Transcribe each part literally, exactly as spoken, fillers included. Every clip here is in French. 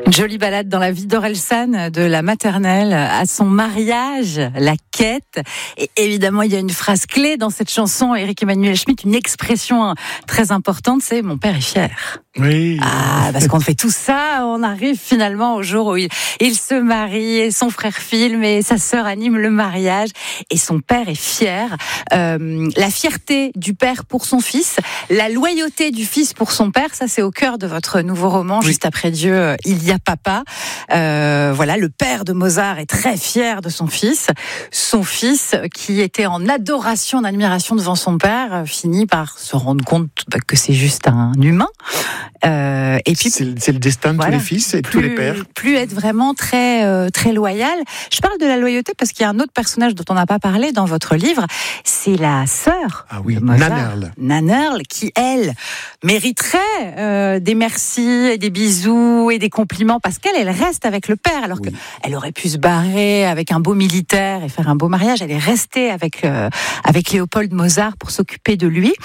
Une jolie balade dans la vie d'Orelsan, de la maternelle à son mariage, la quête. Et évidemment, il y a une phrase clé dans cette chanson, Éric Emmanuel Schmitt, une expression très importante, c'est « mon père est fier ». Oui. Ah, parce qu'on fait tout ça, on arrive finalement au jour où il, il se marie, et son frère filme et sa sœur anime le mariage, et son père est fier. Euh, la fierté du père pour son fils, la loyauté du fils pour son père, ça c'est au cœur de votre nouveau roman, oui. Juste après Dieu, il y a papa. Euh, voilà, le père de Mozart est très fier de son fils. Son fils, qui était en adoration, en admiration devant son père, finit par se rendre compte que c'est juste un humain. Euh, et puis c'est, c'est le destin de voilà, tous les fils et de plus, tous les pères. Plus être vraiment très euh, très loyal. Je parle de la loyauté parce qu'il y a un autre personnage dont on n'a pas parlé dans votre livre, c'est la sœur. Ah oui, de Mozart, Nannerl. Nannerl, qui elle mériterait euh, des merci et des bisous et des compliments parce qu'elle elle reste avec le père alors oui. qu'elle aurait pu se barrer avec un beau militaire et faire un beau mariage. Elle est restée avec euh, avec Léopold Mozart pour s'occuper de lui.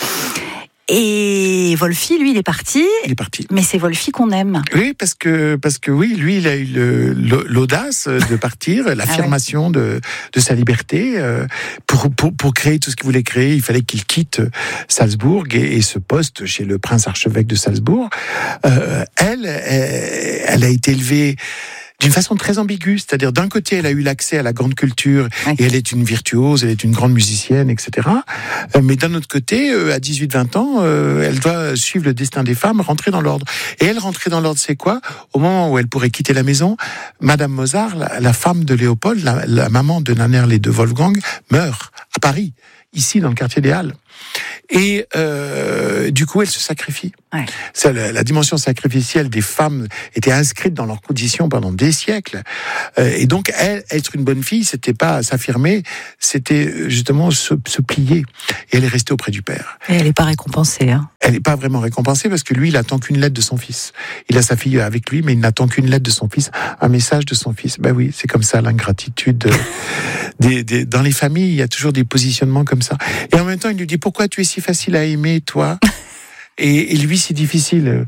Et Wolfi, lui, il est parti. Il est parti. Mais c'est Wolfi qu'on aime. Oui, parce que, parce que oui, lui, il a eu le, l'audace de partir, l'affirmation ah ouais. de, de sa liberté. Euh, pour, pour, pour créer tout ce qu'il voulait créer, il fallait qu'il quitte Salzbourg et, et ce poste chez le prince archevêque de Salzbourg. Euh, elle, elle, elle a été élevée d'une façon très ambiguë, c'est-à-dire d'un côté elle a eu l'accès à la grande culture oui. et elle est une virtuose, elle est une grande musicienne, et cetera. Mais d'un autre côté, à dix-huit vingt ans, elle doit suivre le destin des femmes, rentrer dans l'ordre. Et elle rentrer dans l'ordre, c'est quoi ? Au moment où elle pourrait quitter la maison, Madame Mozart, la, la femme de Léopold, la, la maman de Nannerl et de Wolfgang, meurt à Paris, ici dans le quartier des Halles. Et euh, du coup, elle se sacrifie. Ouais. Ça, la, la dimension sacrificielle des femmes était inscrite dans leurs conditions pendant des siècles. Euh, et donc, elle, être une bonne fille, c'était pas s'affirmer, c'était justement se, se plier. Et elle est restée auprès du père. Et elle n'est pas récompensée. Hein. Elle n'est pas vraiment récompensée parce que lui, il attend qu'une lettre de son fils. Il a sa fille avec lui, mais il n'attend qu'une lettre de son fils, un message de son fils. Ben oui, c'est comme ça l'ingratitude. Des, des, dans les familles, il y a toujours des positionnements comme ça. Et en même temps, il lui dit, pourquoi tu es si facile à aimer, toi ? et, et lui, c'est difficile.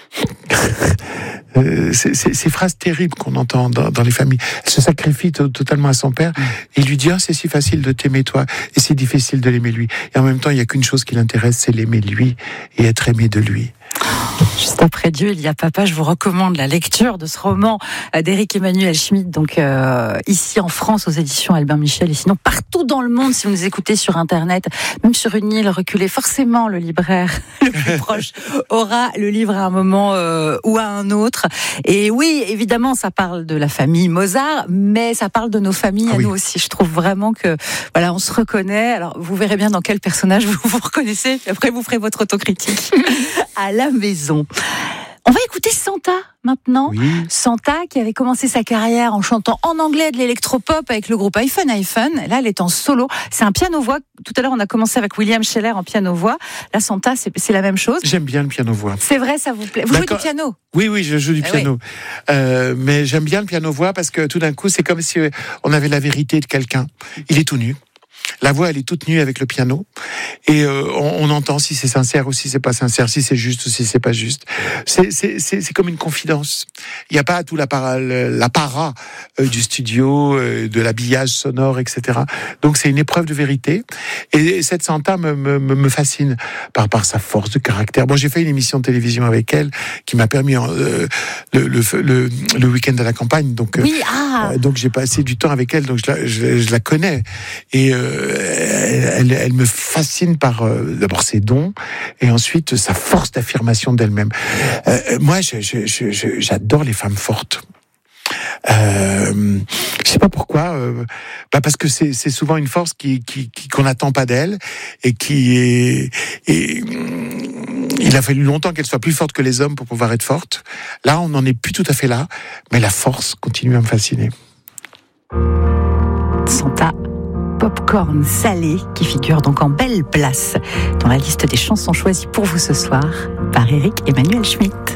euh, c'est, c'est, ces phrases terribles qu'on entend dans, dans les familles. Elle se sacrifie to- totalement à son père. Et il lui dit, oh, c'est si facile de t'aimer, toi. Et c'est difficile de l'aimer, lui. Et en même temps, il n'y a qu'une chose qui l'intéresse, c'est l'aimer, lui, et être aimé de lui. Juste après Dieu, il y a papa. Je vous recommande la lecture de ce roman d'Éric Emmanuel Schmitt, donc euh, ici en France aux éditions Albin Michel, et sinon partout dans le monde si vous nous écoutez sur Internet, même sur une île reculée. Forcément, le libraire le plus proche aura le livre à un moment euh, ou à un autre. Et oui, évidemment, ça parle de la famille Mozart, mais ça parle de nos familles ah à oui. nous aussi. Je trouve vraiment que voilà, on se reconnaît. Alors, vous verrez bien dans quel personnage vous vous reconnaissez. Puis après, vous ferez votre autocritique à la maison. On va écouter Santa maintenant. Oui. Santa qui avait commencé sa carrière en chantant en anglais de l'électropop avec le groupe iPhone iPhone. Là, elle est en solo. C'est un piano-voix. Tout à l'heure, on a commencé avec William Scheller en piano-voix. Là, Santa, c'est, c'est la même chose. J'aime bien le piano-voix. C'est vrai, ça vous plaît. Vous D'accord. jouez du piano ? Oui, oui, je joue du piano. Oui. Euh, mais j'aime bien le piano-voix parce que tout d'un coup, c'est comme si on avait la vérité de quelqu'un. Il est tout nu. La voix, elle est toute nue avec le piano, et euh, on, on entend si c'est sincère ou si c'est pas sincère, si c'est juste ou si c'est pas juste. C'est, c'est, c'est, c'est comme une confidence. Il n'y a pas tout l'apparat, l'apparat euh, du studio, euh, de l'habillage sonore, et cetera. Donc c'est une épreuve de vérité. Et cette Santa me, me, me fascine par, par sa force de caractère. Bon, j'ai fait une émission de télévision avec elle qui m'a permis euh, le, le, le, le week-end à la campagne. Donc, oui, ah. euh, donc j'ai passé du temps avec elle, donc je la, je, je la connais. Et euh, Elle, elle, elle me fascine par euh, d'abord ses dons et ensuite sa force d'affirmation d'elle-même. Euh, moi, je, je, je, je, j'adore les femmes fortes. Euh, je sais pas pourquoi. Euh, bah parce que c'est, c'est souvent une force qui, qui, qui qu'on n'attend pas d'elle et qui est. Et, il a fallu longtemps qu'elle soit plus forte que les hommes pour pouvoir être forte. Là, on n'en est plus tout à fait là, mais la force continue à me fasciner. Santa. Popcorn salé qui figure donc en belle place dans la liste des chansons choisies pour vous ce soir par Éric Emmanuel Schmitt.